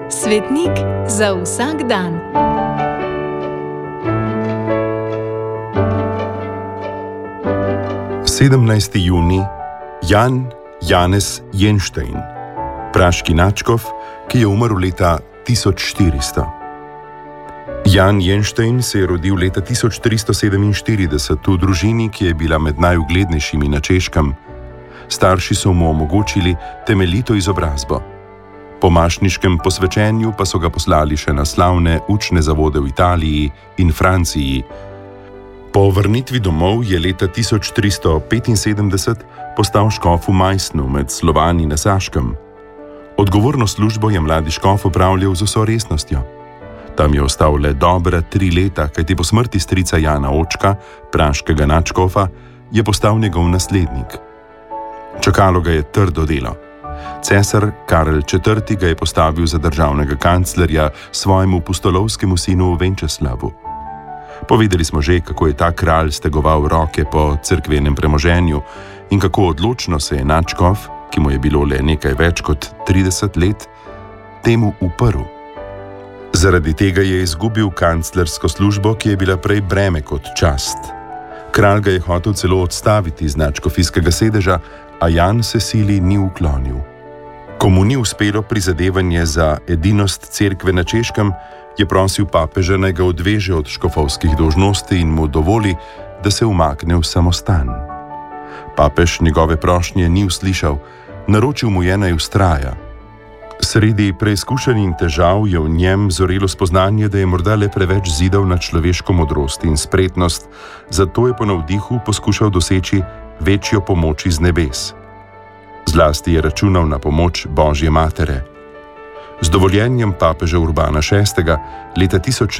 Svetnik za vsak dan. Sedemnajsti junij, Jan Janez Jenštein, praški nadškof, ki je umrl leta 1400. Jan Jenštein se je rodil leta 1347 v družini, ki je bila med najuglednejšimi na Češkem. Starši so mu omogočili temeljito izobrazbo. Po mašniškem posvečenju pa so ga poslali še na slavne učne zavode v Italiji in Franciji. Po vrnitvi domov je leta 1375 postal škof v Majsnu med Slovani na Saškem. Odgovorno službo je mladi škof opravljal z vso resnostjo. Tam je ostal le dobra 3 leta, kajti po smrti strica Jana Očka, praškega nadškofa, je postal njegov naslednik. Čakalo ga je trdo delo. Cesar Karel IV. Ga je postavil za državnega kanclerja svojemu pustolovskemu sinu Venčeslavu. Povedali smo že, kako je ta kralj stegoval roke po cerkvenem premoženju in kako odločno se je nadškof, ki mu je bilo le nekaj več kot 30 let, temu uprl. Zaradi tega je izgubil kanclersko službo, ki je bila prej breme kot čast. Kralj ga je hotel celo odstaviti z nadškofijskega sedeža, a Jan se sili ni uklonil. Ko mu ni uspelo prizadevanje za edinost cerkve na Češkem, je prosil papeža, naj ga odveže od škofovskih dolžnosti in mu dovoli, da se umakne v samostan. Papež njegove prošnje ni uslišal, naročil mu je, naj vztraja. Sredi preizkušenj in težav je v njem zorelo spoznanje, da je morda le preveč zidal na človeško modrost in spretnost, zato je po navdihu poskušal doseči večjo pomoč iz nebes. Zlasti je računal na pomoč Božje matere. Z dovoljenjem papeža Urbana VI. Leta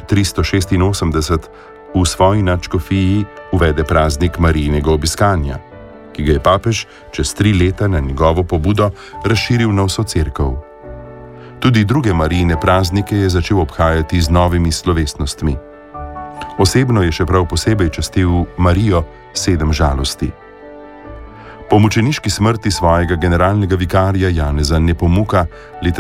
1386 v svoji nadškofiji uvede praznik Marijinega obiskanja, ki ga je papež čez 3 leta na njegovo pobudo razširil na vso cerkev. Tudi druge Marijine praznike je začel obhajati z novimi slovesnostmi. Osebno je še prav posebej častil Marijo 7 žalosti. Po mučeniški smrti svojega generalnega vikarja Janeza Nepomuka leta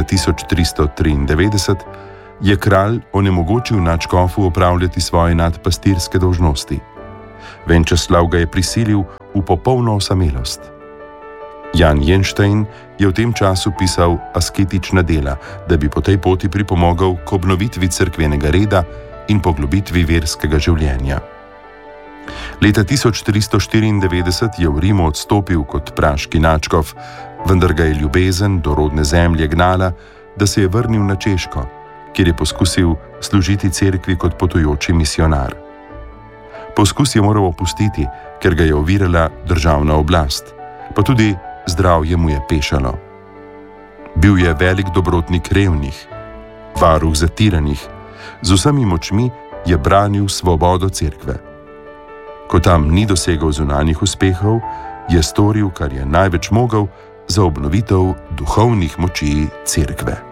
1393 je kralj onemogočil nadškofu opravljati svoje nadpastirske dolžnosti. Venčeslav ga je prisilil v popolno osamelost. Jan Jenštein je v tem času pisal asketična dela, da bi po tej poti pripomogel k obnovitvi cerkvenega reda in poglobitvi verskega življenja. Leta 1394 je v Rimu odstopil kot praški nadškof, vendar ga je ljubezen do rodne zemlje gnala, da se je vrnil na Češko, kjer je poskusil služiti cerkvi kot potujoči misionar. Poskus je moral opustiti, ker ga je ovirala državna oblast, pa tudi zdravje mu je pešalo. Bil je velik dobrotnik revnih, varuh zatiranih, z vsemi močmi je branil svobodo cerkve. Ko tam ni dosegal zunanjih uspehov, je storil, kar je največ mogel, za obnovitev duhovnih moči cerkve.